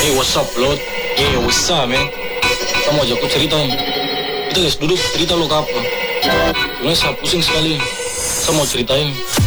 Hey, what's up, Lord? Hey, what's up, man? Kamu ajak aku cerita nih. Kita guys duduk cerita lo ke apa? Sebenarnya saya pusing sekali. Saya mau ceritain.